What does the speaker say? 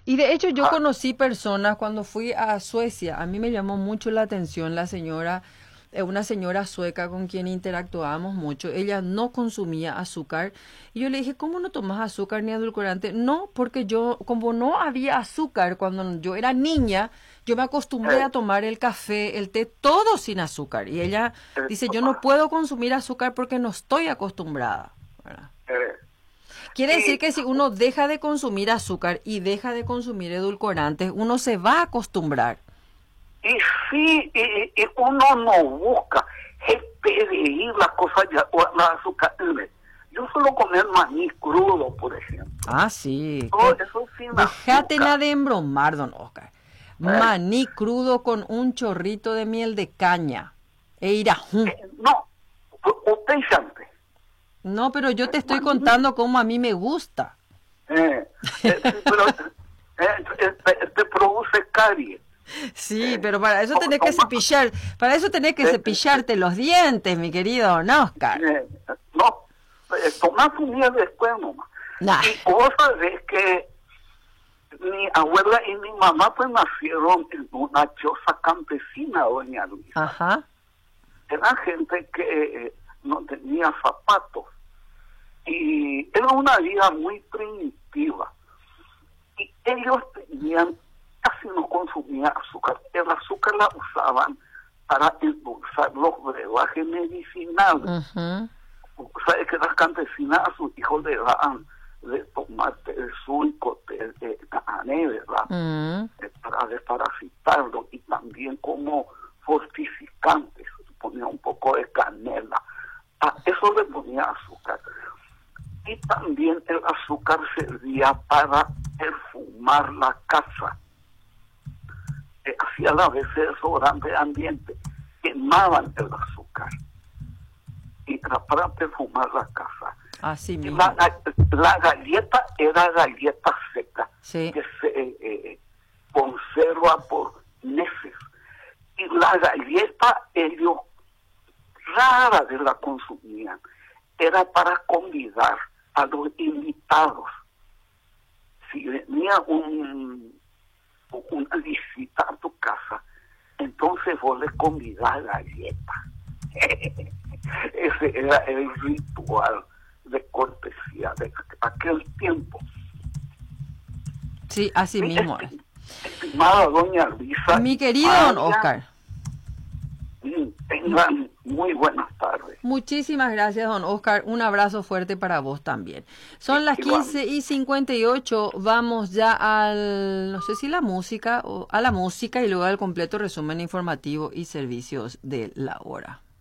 Y de hecho yo Ah, conocí personas cuando fui a Suecia. A mí me llamó mucho la atención la señora, una señora sueca con quien interactuábamos mucho. Ella no consumía azúcar. Y yo le dije, ¿cómo no tomas azúcar ni edulcorante? No, porque yo, como no había azúcar cuando yo era niña, yo me acostumbré a eh, tomar el café, el té, todo sin azúcar. Y ella dice, yo no papá, puedo consumir azúcar porque no estoy acostumbrada, ¿verdad? eh, Quiere decir sí, que si uno deja de consumir azúcar y deja de consumir edulcorantes, uno se va a acostumbrar. y sí, y uno no busca, es pedir las cosas ya, o la azúcar. Yo suelo comer maní crudo, por ejemplo. Ah, sí. Todo eso sin Déjate azúcar. nada de embromar, don Oscar. Eh, Maní crudo con un chorrito de miel de caña. E irajún. no, usted sabe, No, pero yo te el estoy maní, contando cómo a mí me gusta. sí, pero te produce caries. Sí, pero para eso tenés que Toma, cepillar, para eso tenés que eh, eh, cepillarte los dientes, mi querido don Oscar. no, toma tu miel después nomás. Nah. Y vos sabés que mi abuela y mi mamá pues nacieron en una choza campesina, doña Luisa. Ajá. Era gente que no tenía zapatos y era una vida muy primitiva. Y ellos tenían, casi no consumían azúcar. El azúcar la usaban para endulzar los brebajes medicinales. Ujú. Sabes que las campesinas a sus hijos le daban de tomar el sulco, de cané, ¿verdad? Mm. Para desparasitarlo y también como fortificantes. Ponía un poco de canela. A eso le ponía azúcar. Y también el azúcar servía para perfumar la casa. Hacía la vez desodorante ambiente. Quemaban el azúcar. Y era para perfumar la casa. Así Y mismo. la galleta era galleta seca, Sí. que se conserva por meses. Y la galleta ellos rara vez la consumían. Era para convidar a los invitados. Si venía una visita a tu casa, entonces vos le convidás galleta. Ese era el ritual de cortesía de aquel tiempo. Sí, así Mi mismo es. estimada doña Luisa Mi y querido don María, Oscar, tengan muy buenas tardes. muchísimas gracias, don Oscar. Un abrazo fuerte para vos también. Son las Igual. 15:58. Vamos ya al, no sé si la música, o a la música y luego al completo resumen informativo y servicios de la hora.